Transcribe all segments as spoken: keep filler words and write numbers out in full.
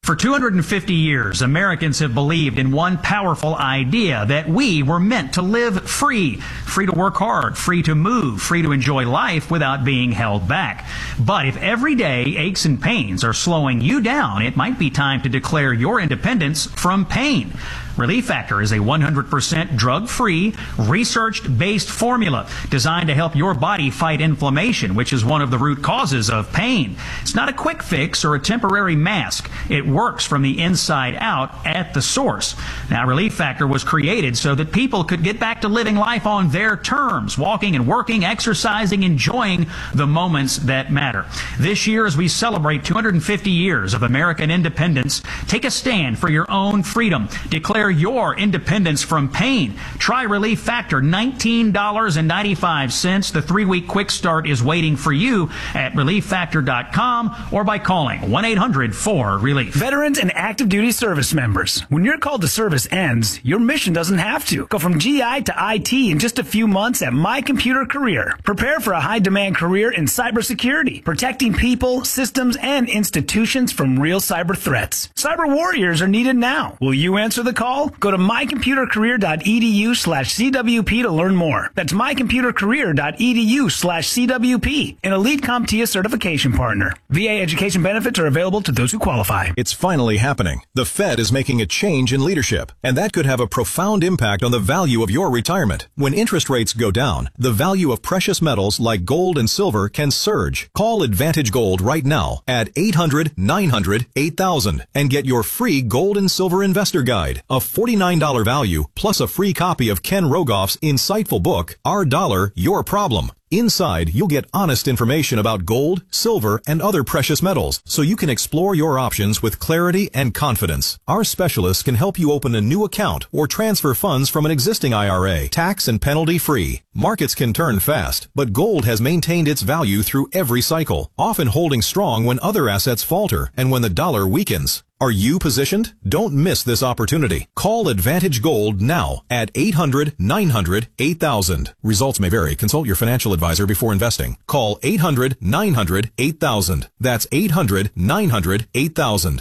For two hundred fifty years, Americans have believed in one powerful idea, that we were meant to live free, free to work hard, free to move, free to enjoy life without being held back. But if everyday aches and pains are slowing you down, it might be time to declare your independence from pain. Relief Factor is a one hundred percent drug-free, research-based formula designed to help your body fight inflammation, which is one of the root causes of pain. It's not a quick fix or a temporary mask. It works from the inside out at the source. Now, Relief Factor was created so that people could get back to living life on their terms, walking and working, exercising, enjoying the moments that matter. This year, as we celebrate two hundred fifty years of American independence, take a stand for your own freedom. Declare your independence from pain. Try Relief Factor, nineteen dollars and ninety-five cents. The three-week quick start is waiting for you at relief factor dot com or by calling one eight hundred four relief. Veterans and active duty service members, when your call to service ends, your mission doesn't have to. Go from G I to I T in just a few months at My Computer Career. Prepare for a high-demand career in cybersecurity, protecting people, systems, and institutions from real cyber threats. Cyber warriors are needed now. Will you answer the call? Go to my computer career dot e d u slash c w p to learn more. That's my computer career dot e d u slash c w p, an Elite CompTIA certification partner. V A education benefits are available to those who qualify. It's finally happening. The Fed is making a change in leadership, and that could have a profound impact on the value of your retirement. When interest rates go down, the value of precious metals like gold and silver can surge. Call Advantage Gold right now at eight hundred nine hundred eight thousand and get your free gold and silver investor guide, a forty-nine dollars value, plus a free copy of Ken Rogoff's insightful book, Our Dollar, Your Problem. Inside, you'll get honest information about gold, silver, and other precious metals, so you can explore your options with clarity and confidence. Our specialists can help you open a new account or transfer funds from an existing I R A, tax and penalty free. Markets can turn fast, but gold has maintained its value through every cycle, often holding strong when other assets falter and when the dollar weakens. Are you positioned? Don't miss this opportunity. Call Advantage Gold now at eight hundred nine hundred eight thousand. Results may vary. Consult your financial advisor before investing. Call eight hundred nine hundred eight thousand. That's eight hundred nine hundred eight thousand.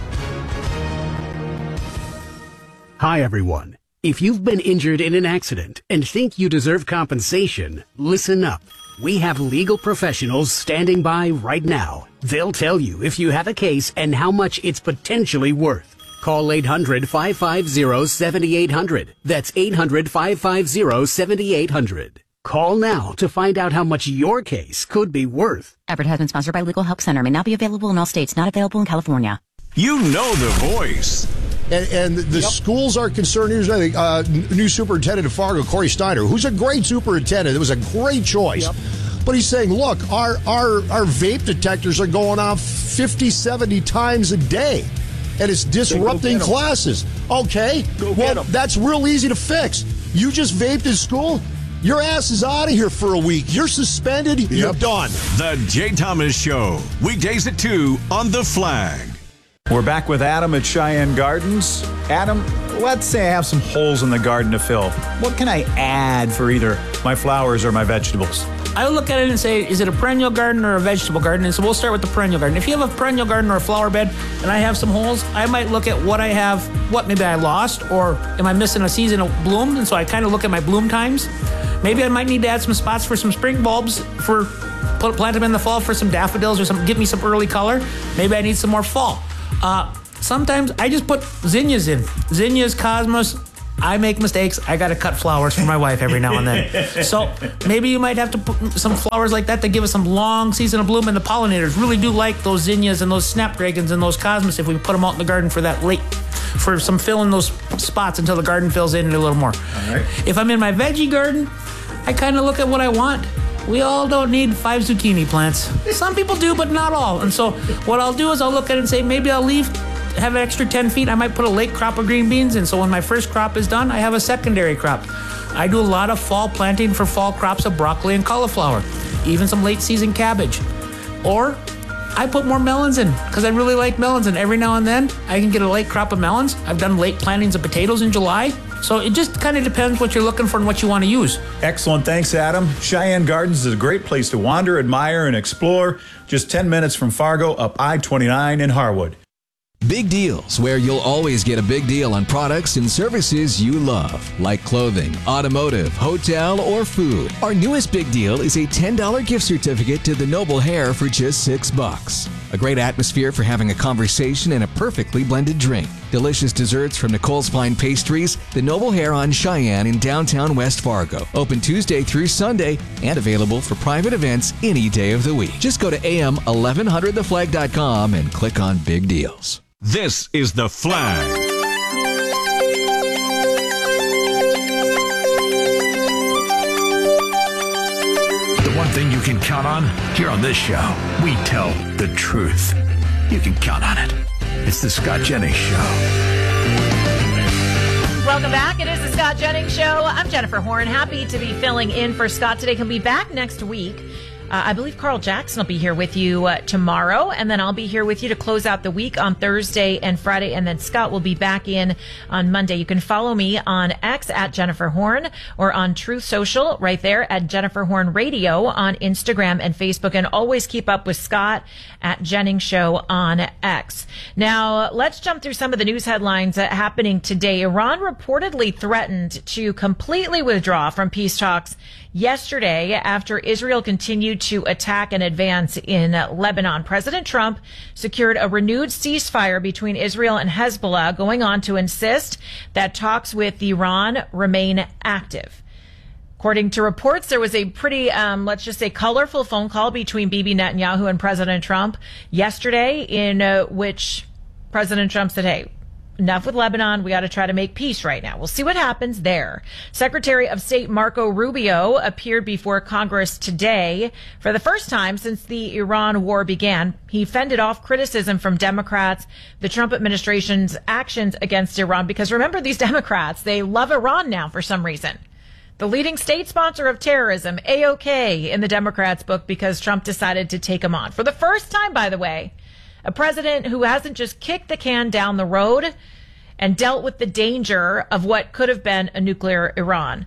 Hi, everyone. If you've been injured in an accident and think you deserve compensation, listen up. We have legal professionals standing by right now. They'll tell you if you have a case and how much it's potentially worth. Call eight hundred five five zero seven eight zero zero. That's eight hundred five five zero seven eight zero zero. Call now to find out how much your case could be worth. Advertisement sponsored by Legal Help Center. May not be available in all states. Not available in California. You know the voice. And, and the yep. schools are concerned. Here's the uh, new superintendent of Fargo, Corey Steiner, who's a great superintendent. It was a great choice. Yep. But he's saying, look, our, our, our vape detectors are going off fifty, seventy times a day, and it's disrupting classes. Okay, go well, that's real easy to fix. You just vaped in school? Your ass is out of here for a week. You're suspended. Yep. You're done. The Jay Thomas Show, weekdays at two on The Flag. We're back with Adam at Cheyenne Gardens. Adam, let's say I have some holes in the garden to fill. What can I add for either my flowers or my vegetables? I would look at it and say, is it a perennial garden or a vegetable garden? And so we'll start with the perennial garden. If you have a perennial garden or a flower bed and I have some holes, I might look at what I have, what maybe I lost, or am I missing a season of bloom? And so I kind of look at my bloom times. Maybe I might need to add some spots for some spring bulbs, for put, plant them in the fall for some daffodils or some, give me some early color. Maybe I need some more fall. Uh, sometimes I just put zinnias in. Zinnias, cosmos. I make mistakes. I got to cut flowers for my wife every now and then. So maybe you might have to put some flowers like that to give us some long season of bloom. And the pollinators really do like those zinnias and those snapdragons and those cosmos if we put them out in the garden for that late, for some fill in those spots until the garden fills in a little more. All right. If I'm in my veggie garden, I kind of look at what I want. We all don't need five zucchini plants. Some people do, but not all. And so what I'll do is I'll look at it and say, maybe I'll leave, have an extra ten feet. I might put a late crop of green beans in. So when my first crop is done, I have a secondary crop. I do a lot of fall planting for fall crops of broccoli and cauliflower, even some late season cabbage. Or I put more melons in because I really like melons. And every now and then I can get a late crop of melons. I've done late plantings of potatoes in July. So it just kind of depends what you're looking for and what you want to use. Excellent. Thanks, Adam. Cheyenne Gardens is a great place to wander, admire, and explore. Just ten minutes from Fargo up I twenty-nine in Harwood. Big Deals, where you'll always get a big deal on products and services you love, like clothing, automotive, hotel, or food. Our newest big deal is a ten dollars gift certificate to the Noble Hair for just six bucks. A great atmosphere for having a conversation and a perfectly blended drink. Delicious desserts from Nicole's Fine Pastries, the Noble Hair on Cheyenne in downtown West Fargo. Open Tuesday through Sunday and available for private events any day of the week. Just go to A M eleven hundred the flag dot com and click on Big Deals. This is The Flag. The one thing you can count on here on this show, we tell the truth. You can count on it. It's the Scott Jennings Show. Welcome back. It is the Scott Jennings Show. I'm Jennifer Horn. Happy to be filling in for Scott today. He'll be back next week. Uh, I believe Carl Jackson will be here with you uh, tomorrow, and then I'll be here with you to close out the week on Thursday and Friday, and then Scott will be back in on Monday. You can follow me on X at Jennifer Horn or on Truth Social right there at Jennifer Horn Radio on Instagram and Facebook, and always keep up with Scott at Jennings Show on X. Now, let's jump through some of the news headlines uh, happening today. Iran reportedly threatened to completely withdraw from peace talks yesterday after Israel continued to attack and advance in Lebanon. President Trump secured a renewed ceasefire between Israel and Hezbollah, going on to insist that talks with Iran remain active. According to reports, there was a pretty, um, let's just say, colorful phone call between Bibi Netanyahu and President Trump yesterday, in uh, which President Trump said, hey, enough with Lebanon. We got to try to make peace right now. We'll see what happens there. Secretary of State Marco Rubio appeared before Congress today for the first time since the Iran war began. He fended off criticism from Democrats, the Trump administration's actions against Iran, because remember, these Democrats, they love Iran now for some reason. The leading state sponsor of terrorism, A-OK, in the Democrats' book, because Trump decided to take him on. For the first time, by the way, a president who hasn't just kicked the can down the road and dealt with the danger of what could have been a nuclear Iran.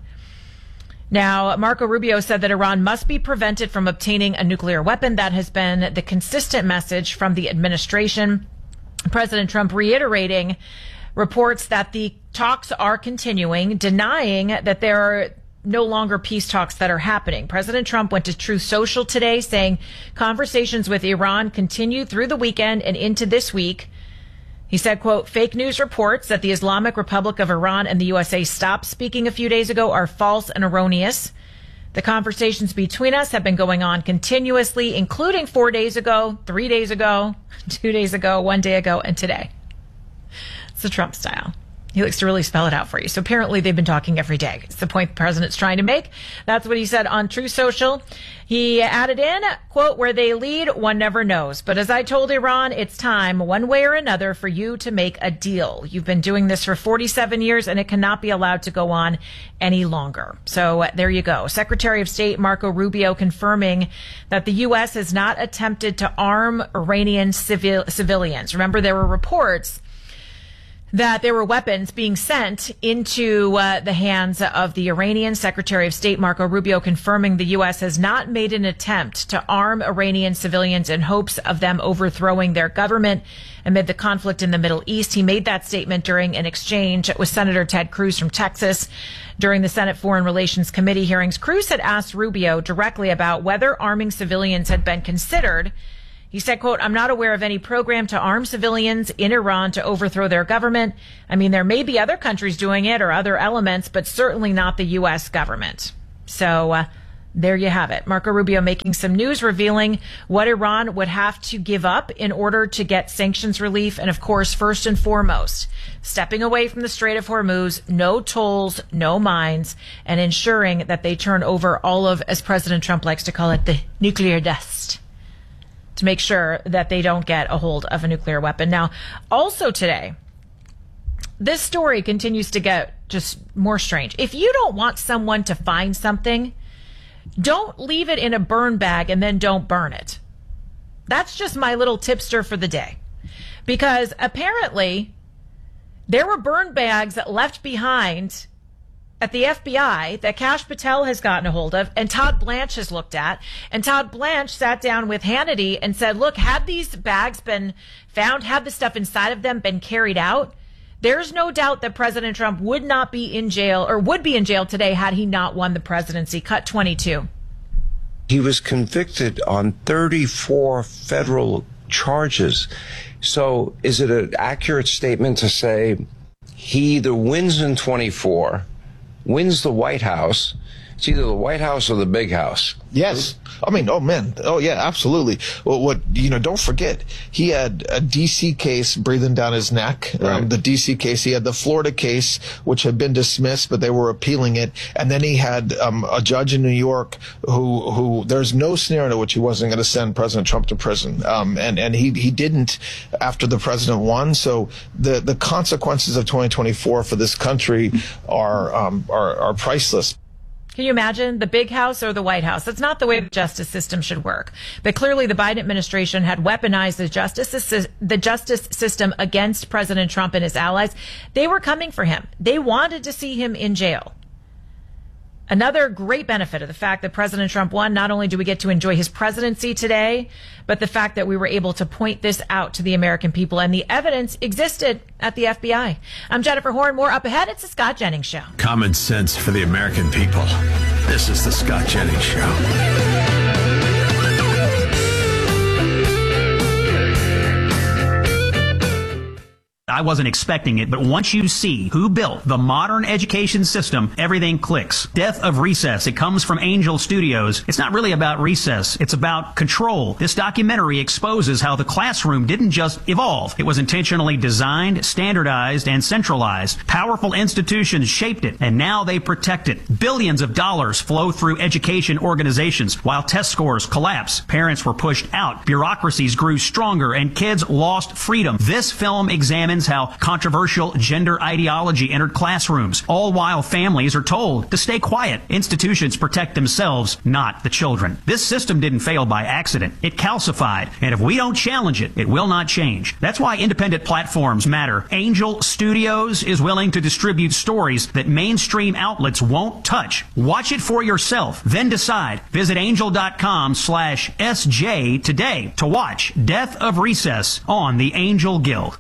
Now, Marco Rubio said that Iran must be prevented from obtaining a nuclear weapon. That has been the consistent message from the administration. President Trump reiterating reports that the talks are continuing, denying that there are no longer peace talks that are happening. President Trump went to Truth Social today saying conversations with Iran continue through the weekend and into this week. He said, quote, fake news reports that the Islamic Republic of Iran and the U S A stopped speaking a few days ago are false and erroneous. The conversations between us have been going on continuously, including four days ago, three days ago, two days ago, one day ago, and today. It's the Trump style. He likes to really spell it out for you. So apparently they've been talking every day. It's the point the president's trying to make. That's what he said on Truth Social. He added in, quote, where they lead, one never knows. But as I told Iran, it's time, one way or another, for you to make a deal. You've been doing this for forty-seven years, and it cannot be allowed to go on any longer. So uh, there you go. Secretary of State Marco Rubio confirming that the U S has not attempted to arm Iranian civil- civilians. Remember, there were reports that there were weapons being sent into uh, the hands of the Iranian. Secretary of State Marco Rubio confirming the U S has not made an attempt to arm Iranian civilians in hopes of them overthrowing their government amid the conflict in the Middle East. He made that statement during an exchange with Senator Ted Cruz from Texas during the Senate Foreign Relations Committee hearings. Cruz had asked Rubio directly about whether arming civilians had been considered. He said, quote, I'm not aware of any program to arm civilians in Iran to overthrow their government. I mean, there may be other countries doing it or other elements, but certainly not the U S government. So uh, there you have it. Marco Rubio making some news, revealing what Iran would have to give up in order to get sanctions relief. And of course, first and foremost, stepping away from the Strait of Hormuz, no tolls, no mines, and ensuring that they turn over all of, as President Trump likes to call it, the nuclear dust, to make sure that they don't get a hold of a nuclear weapon. Now, also today, this story continues to get just more strange. If you don't want someone to find something, don't leave it in a burn bag and then don't burn it. That's just my little tipster for the day. Because apparently there were burn bags left behind at the F B I that Kash Patel has gotten a hold of and Todd Blanche has looked at. And Todd Blanche sat down with Hannity and said, look, had these bags been found, had the stuff inside of them been carried out, there's no doubt that President Trump would not be in jail or would be in jail today had he not won the presidency. Cut twenty-two. He was convicted on thirty-four federal charges. So is it an accurate statement to say he either wins in twenty-four, wins the White House, it's either the White House or the big house? Yes. I mean, oh, man. Oh, yeah, absolutely. Well, what, you know, don't forget, he had a D C case breathing down his neck. Right. Um, the D C case. He had the Florida case, which had been dismissed, but they were appealing it. And then he had um, a judge in New York who, who there's no scenario in which he wasn't going to send President Trump to prison. Um, and, and he, he didn't after the president won. So the, the consequences of twenty twenty-four for this country are, um, are, are priceless. Can you imagine the big house or the White House? That's not the way the justice system should work. But clearly the Biden administration had weaponized the justice, the justice system against President Trump and his allies. They were coming for him. They wanted to see him in jail. Another great benefit of the fact that President Trump won, not only do we get to enjoy his presidency today, but the fact that we were able to point this out to the American people, and the evidence existed at the F B I. I'm Jennifer Horn. More up ahead. It's the Scott Jennings Show. Common sense for the American people. This is the Scott Jennings Show. I wasn't expecting it, but once you see who built the modern education system, everything clicks. Death of Recess. It comes from Angel Studios. It's not really about recess. It's about control. This documentary exposes how the classroom didn't just evolve. It was intentionally designed, standardized, and centralized. Powerful institutions shaped it, and now they protect it. Billions of dollars flow through education organizations while test scores collapse. Parents were pushed out. Bureaucracies grew stronger, and kids lost freedom. This film examines how controversial gender ideology entered classrooms, all while families are told to stay quiet. Institutions protect themselves, not the children. This system didn't fail by accident. It calcified, and if we don't challenge it, it will not change. That's why independent platforms matter. Angel Studios is willing to distribute stories that mainstream outlets won't touch. Watch it for yourself, then decide. Visit angel.com slash SJ today to watch Death of Recess on the Angel Guild.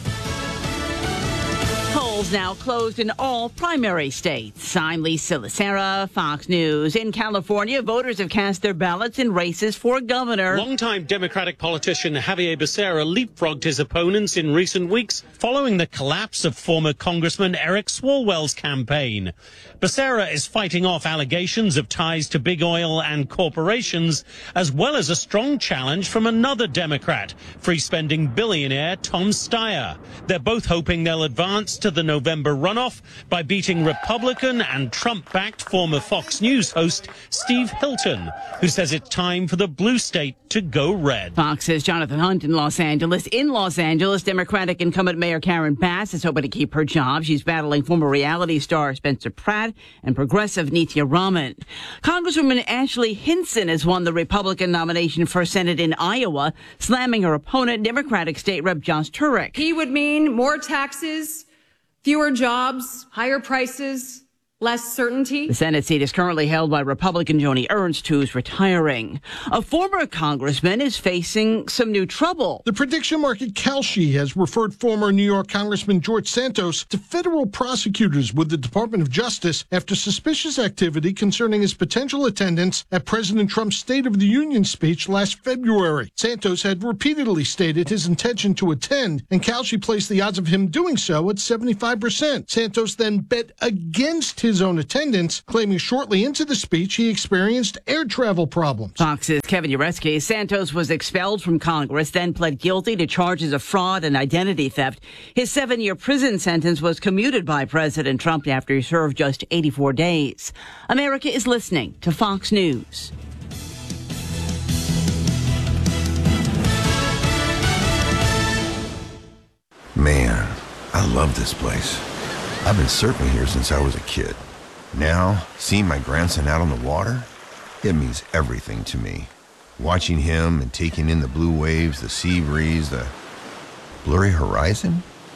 Polls now closed in all primary states. I'm Lisa Lacera, Fox News. In California, voters have cast their ballots in races for governor. Longtime Democratic politician Javier Becerra leapfrogged his opponents in recent weeks following the collapse of former Congressman Eric Swalwell's campaign. Becerra is fighting off allegations of ties to big oil and corporations, as well as a strong challenge from another Democrat, free-spending billionaire Tom Steyer. They're both hoping they'll advance to the November runoff by beating Republican and Trump-backed former Fox News host Steve Hilton, who says it's time for the blue state to go red. Fox's Jonathan Hunt in Los Angeles. In Los Angeles, Democratic incumbent Mayor Karen Bass is hoping to keep her job. She's battling former reality star Spencer Pratt and progressive Nithya Raman. Congresswoman Ashley Hinson has won the Republican nomination for Senate in Iowa, slamming her opponent, Democratic State Rep Josh Turek. He would mean more taxes, fewer jobs, higher prices, less certainty. The Senate seat is currently held by Republican Joni Ernst, who's retiring. A former congressman is facing some new trouble. The prediction market Kalshi has referred former New York Congressman George Santos to federal prosecutors with the Department of Justice after suspicious activity concerning his potential attendance at President Trump's State of the Union speech last February. Santos had repeatedly stated his intention to attend, and Kalshi placed the odds of him doing so at seventy-five percent. Santos then bet against his his own attendance, claiming shortly into the speech he experienced air travel problems. Fox's Kevin Ureski. Santos was expelled from Congress, then pled guilty to charges of fraud and identity theft. His seven-year prison sentence was commuted by President Trump after he served just eighty-four days. America is listening to Fox News. Man, I love this place. I've been surfing here since I was a kid. Now, seeing my grandson out on the water, it means everything to me. Watching him and taking in the blue waves, the sea breeze, the blurry horizon,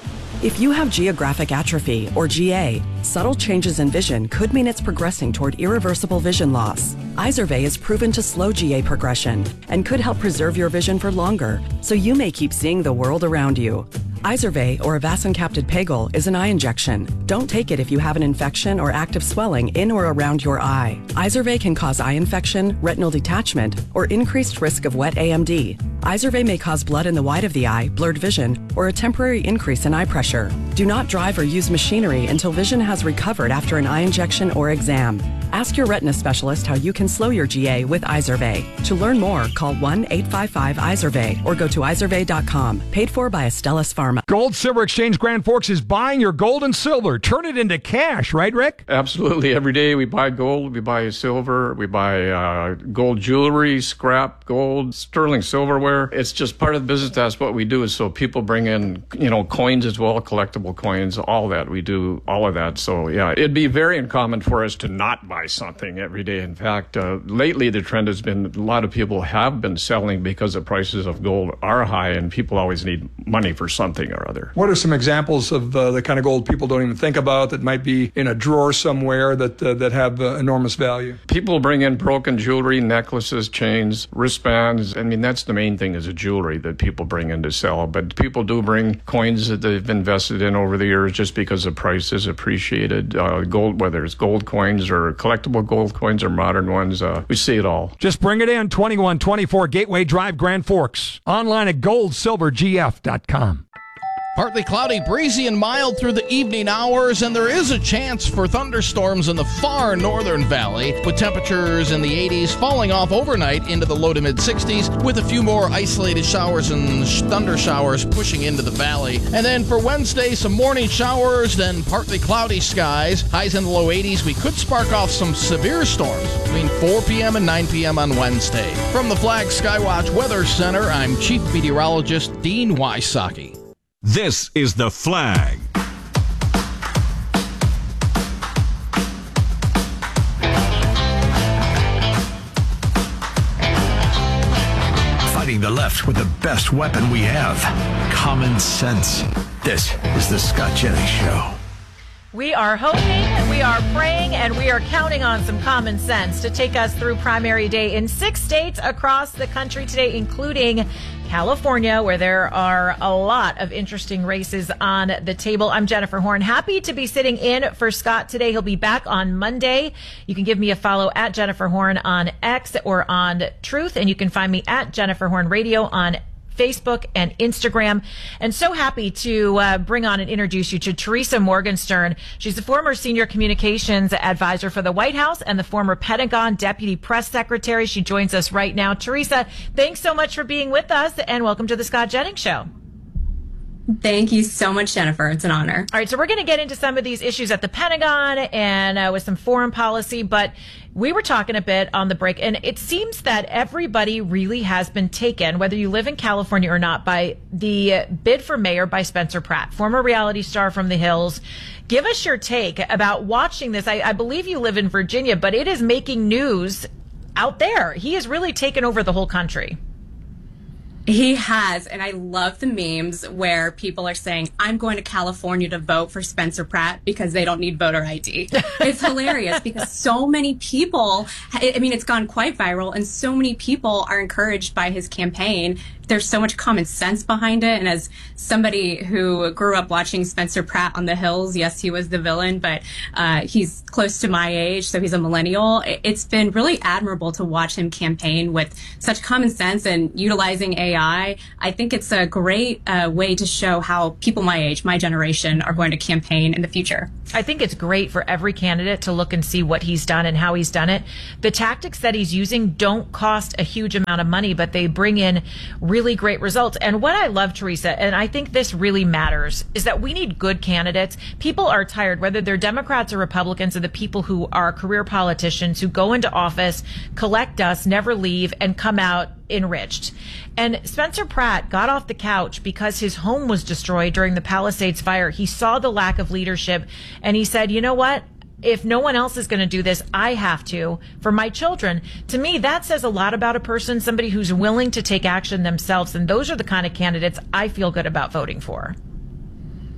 If you have geographic atrophy, or G A, subtle changes in vision could mean it's progressing toward irreversible vision loss. Izervay is proven to slow G A progression and could help preserve your vision for longer, so you may keep seeing the world around you. Izervay, or avacincaptad pegol, is an eye injection. Don't take it if you have an infection or active swelling in or around your eye. Izervay can cause eye infection, retinal detachment, or increased risk of wet A M D. Izervay may cause blood in the white of the eye, blurred vision, or a temporary increase in eye pressure. Do not drive or use machinery until vision has recovered after an eye injection or exam. Ask your retina specialist how you can slow your G A with Izervay. To learn more, call one eight five five Izervay or go to izervay dot com. Paid for by Astellas Pharma. Gold Silver Exchange Grand Forks is buying your gold and silver. Turn it into cash, right, Rick? Absolutely. Every day we buy gold, we buy silver, we buy uh, gold jewelry, scrap gold, sterling silverware. It's just part of the business. That's what we do. Is so people bring in, you know, coins as well, collectible coins, all that. We do all of that. So yeah, it'd be very uncommon for us to not buy something every day. In fact, uh, lately the trend has been a lot of people have been selling because the prices of gold are high, and people always need money for something or other. What are some examples of uh, the kind of gold people don't even think about that might be in a drawer somewhere that uh, that have uh, enormous value? People bring in broken jewelry, necklaces, chains, wristbands. I mean, that's the main thing is a jewelry that people bring in to sell. But people do bring coins that they've invested in over the years just because the price is appreciated. Uh, gold, whether it's gold coins or collectible gold coins or modern ones, uh, we see it all. Just bring it in, twenty-one twenty-four Gateway Drive, Grand Forks. Online at gold silver g f dot com. Partly cloudy, breezy, and mild through the evening hours, and there is a chance for thunderstorms in the far northern valley, with temperatures in the eighties falling off overnight into the low to mid sixties, with a few more isolated showers and sh- thunder showers pushing into the valley. And then for Wednesday, some morning showers, then partly cloudy skies, highs in the low eighties. We could spark off some severe storms between four p.m. and nine p.m. on Wednesday. From the Flag Skywatch Weather Center, I'm Chief Meteorologist Dean Wysocki. This is The Flag. Fighting the left with the best weapon we have, common sense. This is The Scott Jennings Show. We are hoping, we are praying, and we are counting on some common sense to take us through primary day in six states across the country today, including California, where there are a lot of interesting races on the table. I'm Jennifer Horn. Happy to be sitting in for Scott today. He'll be back on Monday. You can give me a follow at Jennifer Horn on X or on Truth, and you can find me at Jennifer Horn Radio on Facebook and Instagram. And so happy to uh, bring on and introduce you to Teresa Morgenstern. She's the former senior communications advisor for the White House and the former Pentagon deputy press secretary. She joins us right now. Teresa, thanks so much for being with us, and welcome to the Scott Jennings Show. Thank you so much, Jennifer. It's an honor. All right, so we're going to get into some of these issues at the Pentagon and uh, with some foreign policy, but we were talking a bit on the break, and it seems that everybody really has been taken, whether you live in California or not, by the bid for mayor by Spencer Pratt, former reality star from The Hills. Give us your take about watching this. I, I believe you live in Virginia, but it is making news out there. He has really taken over the whole country. He has, and I love the memes where people are saying, I'm going to California to vote for Spencer Pratt because they don't need voter I D. It's hilarious because so many people, I mean, it's gone quite viral, and so many people are encouraged by his campaign. There's so much common sense behind it. And as somebody who grew up watching Spencer Pratt on The Hills, yes, he was the villain, but uh, he's close to my age, so he's a millennial. It's been really admirable to watch him campaign with such common sense and utilizing A I. I think it's a great uh, way to show how people my age, my generation, are going to campaign in the future. I think it's great for every candidate to look and see what he's done and how he's done it. The tactics that he's using don't cost a huge amount of money, but they bring in really great results. And what I love, Teresa, and I think this really matters, is that we need good candidates. People are tired, whether they're Democrats or Republicans, of the people who are career politicians who go into office, collect dust, never leave, and come out enriched. And Spencer Pratt got off the couch because his home was destroyed during the Palisades fire. He saw the lack of leadership, and he said, you know what? If no one else is going to do this, I have to for my children. To me, that says a lot about a person, somebody who's willing to take action themselves. And those are the kind of candidates I feel good about voting for.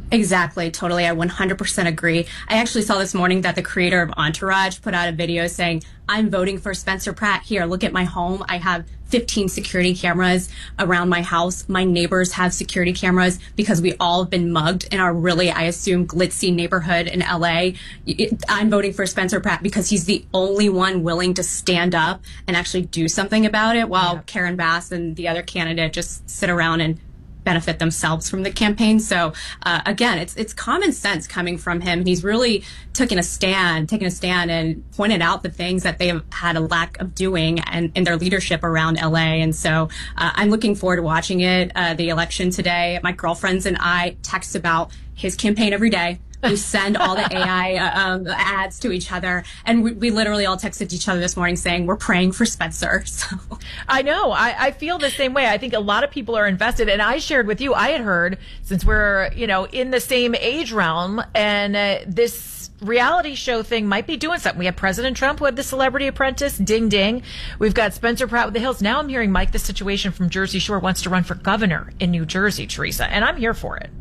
Exactly. Totally. I one hundred percent agree. I actually saw this morning that the creator of Entourage put out a video saying, I'm voting for Spencer Pratt. Here, look at my home. I have fifteen security cameras around my house. My neighbors have security cameras because we all have been mugged in our really, I assume, glitzy neighborhood in L A. I'm voting for Spencer Pratt because he's the only one willing to stand up and actually do something about it, while yeah. Karen Bass and the other candidate just sit around and benefit themselves from the campaign. So uh, again, it's it's common sense coming from him. He's really taken a stand, taken a stand and pointed out the things that they have had a lack of doing and in their leadership around L A. And so uh, I'm looking forward to watching it, uh, the election today. My girlfriends and I text about his campaign every day. We send all the A I uh, um, ads to each other, and we, we literally all texted each other this morning saying we're praying for Spencer. So I know I, I feel the same way. I think a lot of people are invested, and I shared with you. I had heard, since we're you know in the same age realm, and uh, this reality show thing might be doing something. We have President Trump who had the Celebrity Apprentice, ding ding. We've got Spencer Pratt with the Hills. Now I'm hearing Mike the Situation from Jersey Shore wants to run for governor in New Jersey, Teresa, and I'm here for it.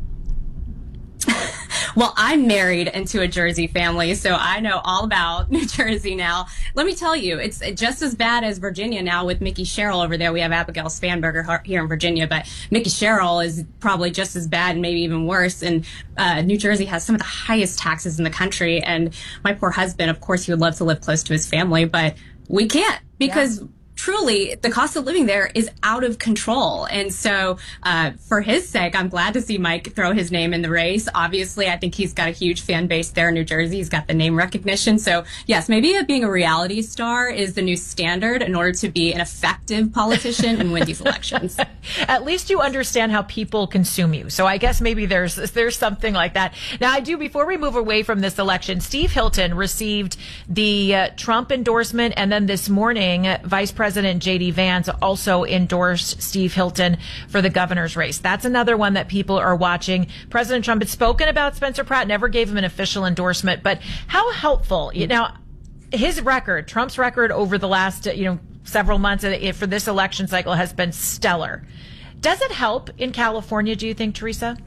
Well, I'm married into a Jersey family, so I know all about New Jersey now. Let me tell you, it's just as bad as Virginia now with Mickey Sherrill over there. We have Abigail Spanberger here in Virginia, but Mickey Sherrill is probably just as bad and maybe even worse. And uh, New Jersey has some of the highest taxes in the country. And my poor husband, of course, he would love to live close to his family, but we can't because yeah. truly, the cost of living there is out of control. And so uh, for his sake, I'm glad to see Mike throw his name in the race. Obviously, I think he's got a huge fan base there in New Jersey. He's got the name recognition. So yes, maybe being a reality star is the new standard in order to be an effective politician and win these elections. At least you understand how people consume you. So I guess maybe there's there's something like that. Now, I do, before we move away from this election, Steve Hilton received the uh, Trump endorsement, and then this morning, uh, Vice President President J D Vance also endorsed Steve Hilton for the governor's race. That's another one that people are watching. President Trump had spoken about Spencer Pratt, never gave him an official endorsement, but how helpful, you know, his record, Trump's record over the last, you know, several months for this election cycle has been stellar. Does it help in California, do you think, Teresa?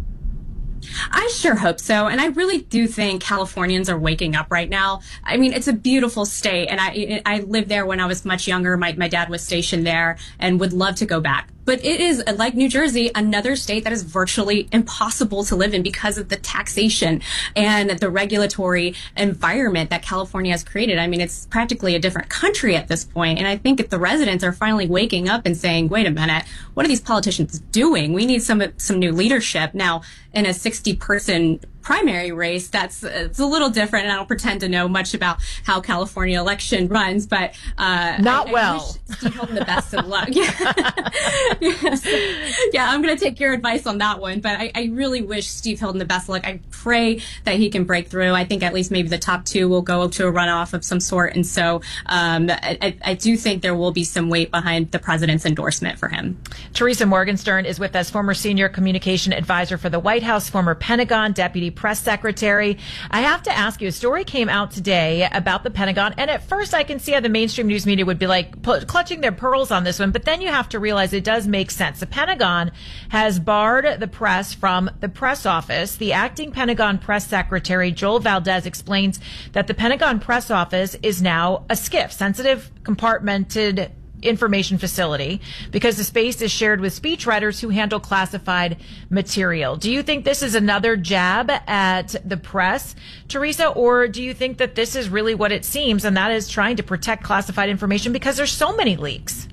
I sure hope so. And I really do think Californians are waking up right now. I mean, it's a beautiful state. And I I lived there when I was much younger. My, my dad was stationed there and would love to go back. But it is, like New Jersey, another state that is virtually impossible to live in because of the taxation and the regulatory environment that California has created. I mean, it's practically a different country at this point. And I think if the residents are finally waking up and saying, wait a minute, what are these politicians doing? We need some some new leadership. Now, in a sixty-person primary race, that's it's a little different, and I don't pretend to know much about how California election runs, but uh, not I, well. I wish Steve Hilton the best of luck. Yeah. Yes. Yeah, I'm going to take your advice on that one, but I, I really wish Steve Hilton the best of luck. I pray that he can break through. I think at least maybe the top two will go to a runoff of some sort, and so um, I, I do think there will be some weight behind the president's endorsement for him. Teresa Morgenstern is with us, former senior communication advisor for the White House, former Pentagon deputy press secretary. I have to ask you, a story came out today about the Pentagon, and at first I can see how the mainstream news media would be like clutching their pearls on this one, but then you have to realize it does make sense. The Pentagon has barred the press from the press office. The acting Pentagon press secretary, Joel Valdez, explains that the Pentagon press office is now a SCIF, sensitive compartmented information facility, because the space is shared with speechwriters who handle classified material. Do you think this is another jab at the press, Teresa, or do you think that this is really what it seems, and that is trying to protect classified information because there's so many leaks?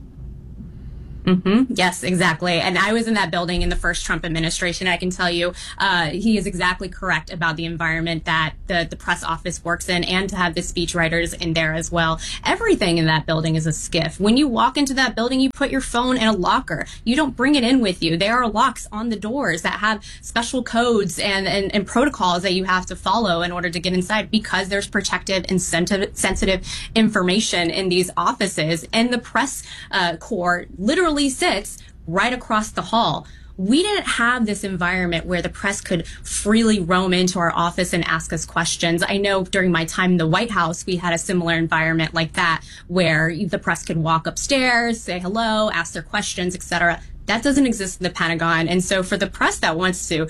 Mm-hmm. Yes, exactly. And I was in that building in the first Trump administration. I can tell you, uh, he is exactly correct about the environment that the, the press office works in, and to have the speechwriters in there as well. Everything in that building is a SCIF. When you walk into that building, you put your phone in a locker. You don't bring it in with you. There are locks on the doors that have special codes and, and, and protocols that you have to follow in order to get inside, because there's protective and sensitive, sensitive information in these offices. And the press uh, corps literally sits right across the hall. We didn't have this environment where the press could freely roam into our office and ask us questions. I know during my time in the White House, we had a similar environment like that, where the press could walk upstairs, say hello, ask their questions, et cetera. That doesn't exist in the Pentagon. And so for the press that wants to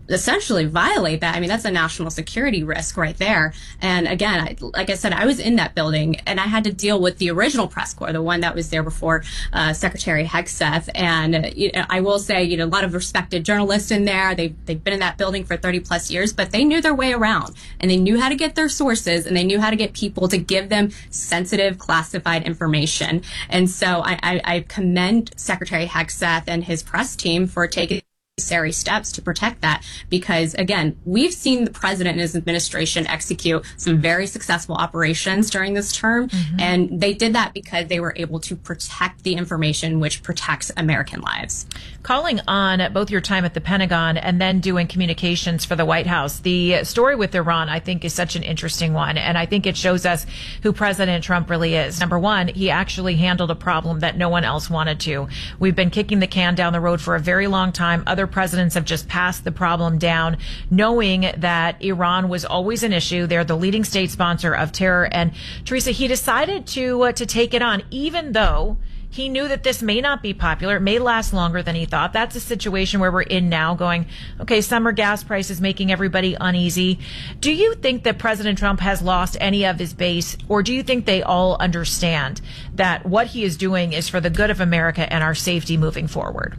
essentially violate that. I mean, that's a national security risk right there. And again, I, like I said, I was in that building and I had to deal with the original press corps, the one that was there before uh, Secretary Hegseth. And uh, you know, I will say, you know, a lot of respected journalists in there. They've, they've been in that building for thirty plus years, but they knew their way around and they knew how to get their sources and they knew how to get people to give them sensitive, classified information. And so I, I, I commend Secretary Hegseth and his press team for taking necessary steps to protect that, because again, we've seen the president and his administration execute some very successful operations during this term, mm-hmm. and they did that because they were able to protect the information which protects American lives. Calling on both your time at the Pentagon and then doing communications for the White House, the story with Iran, I think, is such an interesting one, and I think it shows us who President Trump really is. Number one, he actually handled a problem that no one else wanted to. We've been kicking the can down the road for a very long time. Other presidents have just passed the problem down, knowing that Iran was always an issue. They're the leading state sponsor of terror. And Teresa, he decided to uh, to take it on, even though he knew that this may not be popular. It may last longer than he thought. That's a situation where we're in now going, okay, summer gas prices making everybody uneasy. Do you think that President Trump has lost any of his base, or do you think they all understand that what he is doing is for the good of America and our safety moving forward?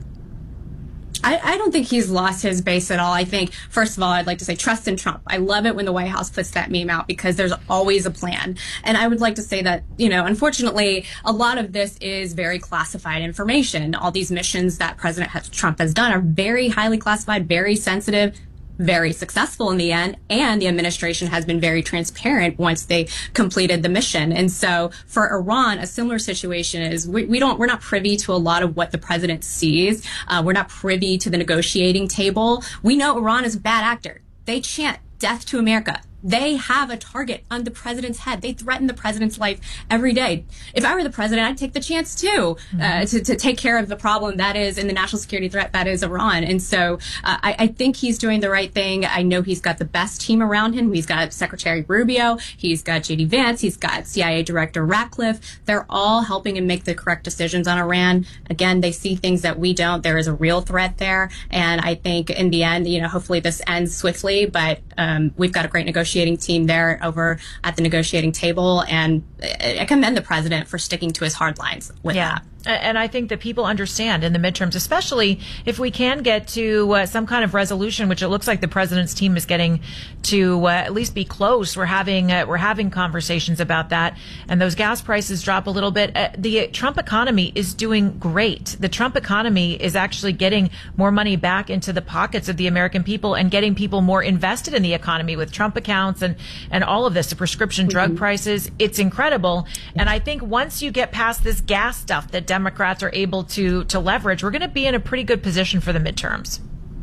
I, I don't think he's lost his base at all. I think, first of all, I'd like to say trust in Trump. I love it when the White House puts that meme out because there's always a plan. And I would like to say that, you know, unfortunately, a lot of this is very classified information. All these missions that President Trump has done are very highly classified, very sensitive, very successful in the end, and the administration has been very transparent once they completed the mission. And so for Iran, a similar situation is we, we don't we're not privy to a lot of what the president sees. Uh, we're not privy to the negotiating table. We know Iran is a bad actor. They chant death to America. They have a target on the president's head. They threaten the president's life every day. If I were the president, I'd take the chance too, mm-hmm. uh, to, to take care of the problem that is, and the national security threat that is Iran. And so uh, I, I think he's doing the right thing. I know he's got the best team around him. He's got Secretary Rubio. He's got J D Vance. He's got C I A Director Ratcliffe. They're all helping him make the correct decisions on Iran. Again, they see things that we don't. There is a real threat there. And I think in the end, you know, hopefully this ends swiftly, but um, we've got a great negotiating team there over at the negotiating table, and I commend the president for sticking to his hard lines with yeah. that. And I think that people understand in the midterms, especially if we can get to uh, some kind of resolution, which it looks like the president's team is getting to uh, at least be close. We're having uh, we're having conversations about that, and those gas prices drop a little bit. Uh, the Trump economy is doing great. The Trump economy is actually getting more money back into the pockets of the American people and getting people more invested in the economy with Trump accounts and and all of this. The prescription drug mm-hmm. prices, it's incredible. And I think once you get past this gas stuff that Democrats are able to to leverage, we're going to be in a pretty good position for the midterms.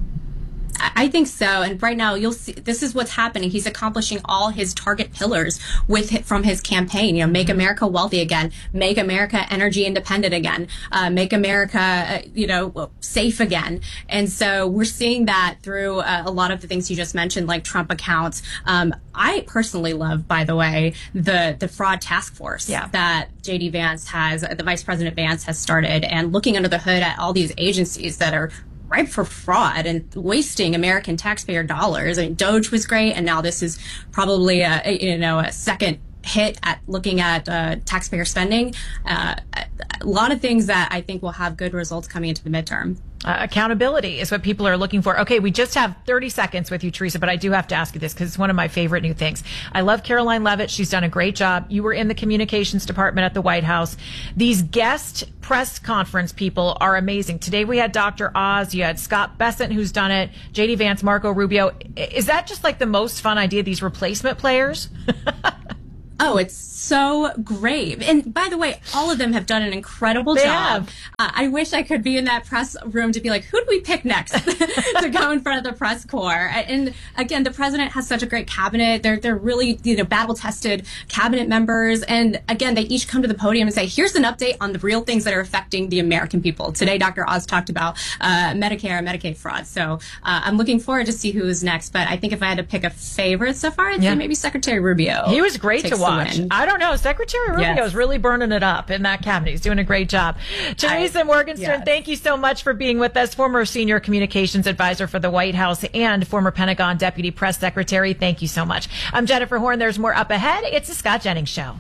I think so. And right now, you'll see this is what's happening. He's accomplishing all his target pillars with from his campaign. You know, make America wealthy again, make America energy independent again, uh, make America, uh, you know, safe again. And so we're seeing that through uh, a lot of the things you just mentioned, like Trump accounts. Um, I personally love, by the way, the the fraud task force yeah. that J D Vance has, the Vice President Vance has started, and looking under the hood at all these agencies that are ripe for fraud and wasting American taxpayer dollars. I mean, Doge was great, and now this is probably a, a you know a second hit at looking at uh, taxpayer spending. Uh, a lot of things that I think will have good results coming into the midterm. Uh, accountability is what people are looking for. Okay, we just have thirty seconds with you, Teresa, but I do have to ask you this because it's one of my favorite new things. I love Caroline Leavitt. She's done a great job. You were in the communications department at the White House. These guest press conference people are amazing. Today we had Doctor Oz. You had Scott Bessent, who's done it, J D Vance, Marco Rubio. Is that just like the most fun idea, these replacement players? Oh, it's so great. And by the way, all of them have done an incredible they job. Uh, I wish I could be in that press room to be like, who do we pick next to go in front of the press corps? And again, the president has such a great cabinet. They're, they're really, you know, battle tested cabinet members. And again, they each come to the podium and say, here's an update on the real things that are affecting the American people. Today, Doctor Oz talked about uh, Medicare and Medicaid fraud. So uh, I'm looking forward to see who is next. But I think if I had to pick a favorite so far, I'd yeah. say maybe Secretary Rubio. He was great to watch. much. win. I don't know. Secretary Rubio Yes. is really burning it up in that cabinet. He's doing a great job. Teresa Morgenstern, yes. thank you so much for being with us. Former senior communications advisor for the White House and former Pentagon deputy press secretary. Thank you so much. I'm Jennifer Horn. There's more up ahead. It's the Scott Jennings Show.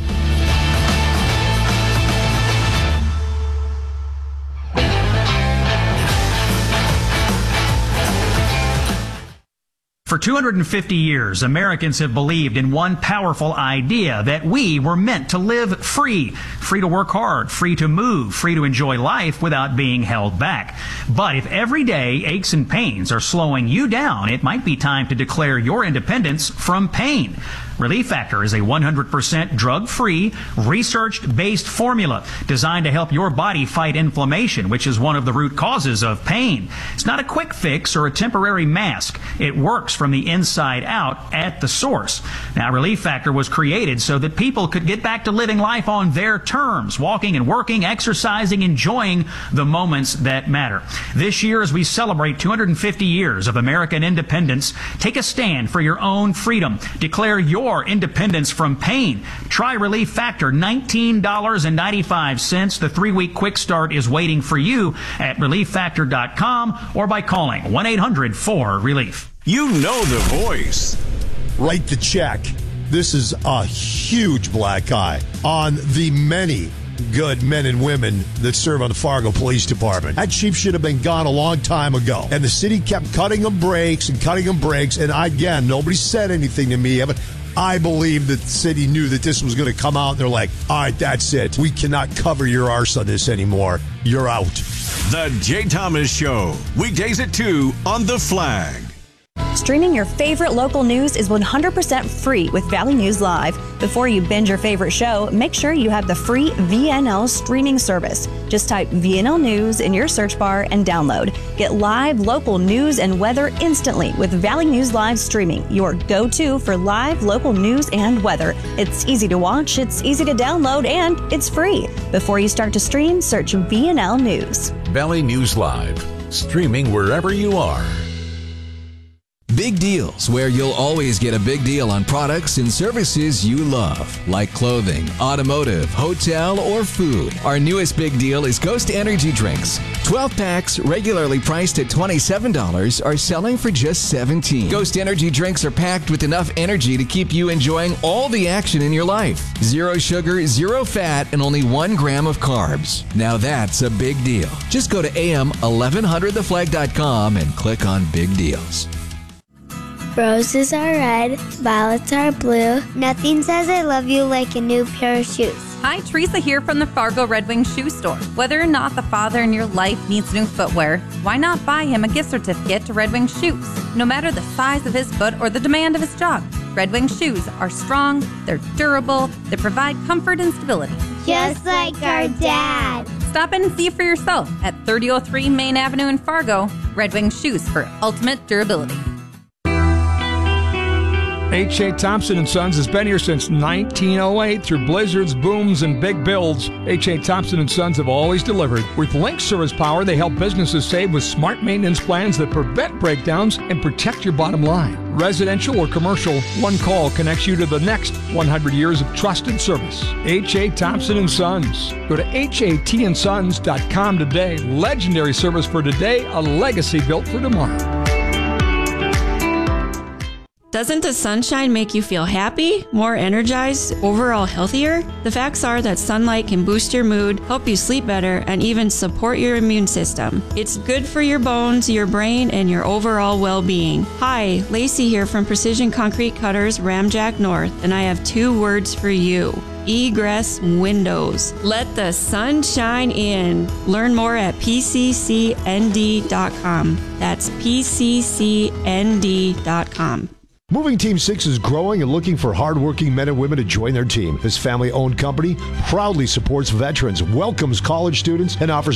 For two hundred fifty years, Americans have believed in one powerful idea, that we were meant to live free. Free to work hard, free to move, free to enjoy life without being held back. But if everyday aches and pains are slowing you down, it might be time to declare your independence from pain. Relief Factor is a one hundred percent drug-free, research-based formula designed to help your body fight inflammation, which is one of the root causes of pain. It's not a quick fix or a temporary mask. It works from the inside out at the source. Now, Relief Factor was created so that people could get back to living life on their terms, walking and working, exercising, enjoying the moments that matter. This year, as we celebrate two hundred fifty years of American independence, take a stand for your own freedom. Declare your independence from pain. Try Relief Factor, nineteen dollars and ninety-five cents. The three-week quick start is waiting for you at relief factor dot com or by calling one eight hundred four relief. You know the voice. Write the check. This is a huge black eye on the many good men and women that serve on the Fargo Police Department. That chief should have been gone a long time ago. And the city kept cutting them breaks and cutting them breaks. And again, nobody said anything to me, but I believe that the city knew that this was going to come out. And they're like, all right, that's it. We cannot cover your arse on this anymore. You're out. The Jay Thomas Show. Weekdays at two on The Flag. Streaming your favorite local news is one hundred percent free with Valley News Live. Before you binge your favorite show, make sure you have the free V N L streaming service. Just type V N L News in your search bar and download. Get live local news and weather instantly with Valley News Live streaming, your go-to for live local news and weather. It's easy to watch, it's easy to download, and it's free. Before you start to stream, search V N L News. Valley News Live, streaming wherever you are. Big Deals, where you'll always get a big deal on products and services you love, like clothing, automotive, hotel, or food. Our newest big deal is Ghost Energy Drinks. twelve packs, regularly priced at twenty-seven dollars, are selling for just seventeen dollars. Ghost Energy Drinks are packed with enough energy to keep you enjoying all the action in your life. Zero sugar, zero fat, and only one gram of carbs. Now that's a big deal. Just go to A M eleven hundred the flag dot com and click on Big Deals. Roses are red, violets are blue. Nothing says I love you like a new pair of shoes. Hi, Teresa here from the Fargo Red Wing Shoe Store. Whether or not the father in your life needs new footwear, why not buy him a gift certificate to Red Wing Shoes? No matter the size of his foot or the demand of his job, Red Wing shoes are strong, they're durable, they provide comfort and stability. Just like our dad. Stop in and see for yourself at thirty oh three Main Avenue in Fargo. Red Wing Shoes for ultimate durability. H A. Thompson and Sons has been here since nineteen oh eight. Through blizzards, booms, and big builds, H A. Thompson and Sons have always delivered. With Link Service Power, they help businesses save with smart maintenance plans that prevent breakdowns and protect your bottom line. Residential or commercial, one call connects you to the next one hundred years of trusted service. H A. Thompson and Sons. Go to H A T and sons dot com today. Legendary service for today, a legacy built for tomorrow. Doesn't the sunshine make you feel happy, more energized, overall healthier? The facts are that sunlight can boost your mood, help you sleep better, and even support your immune system. It's good for your bones, your brain, and your overall well-being. Hi, Lacey here from Precision Concrete Cutters, Ramjack North, and I have two words for you. Egress windows. Let the sun shine in. Learn more at P C C N D dot com. That's P C C N D dot com. Moving Team six is growing and looking for hardworking men and women to join their team. This family-owned company proudly supports veterans, welcomes college students, and offers